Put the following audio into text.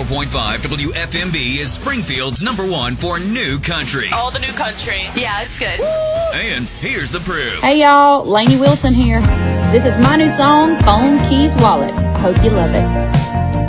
94.5 WFMB is Springfield's #1 for new country. All the new country. Yeah, it's good. And here's the proof. Hey y'all, Lainey Wilson here. This is my new song, Phone Keys Wallet. I hope you love it.